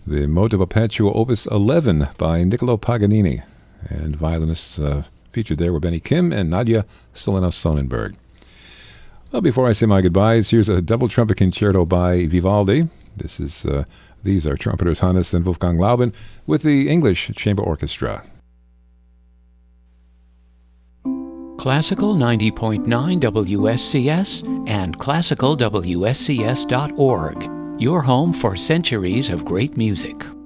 the Moto Perpetuo Opus 11 by Niccolo Paganini. And violinists featured there were Benny Kim and Nadia Solano-Sonnenberg. Well, before I say my goodbyes, here's a double trumpet concerto by Vivaldi. These are trumpeters Hannes and Wolfgang Lauben with the English Chamber Orchestra. Classical 90.9 WSCS and classicalwscs.org. Your home for centuries of great music.